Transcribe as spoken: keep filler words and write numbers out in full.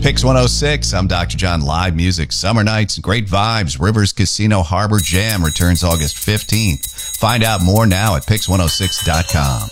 Pix one oh six, I'm Doctor John. Live music, summer nights, great vibes. Rivers Casino Harbor Jam returns August fifteenth. Find out more now at pix one oh six dot com.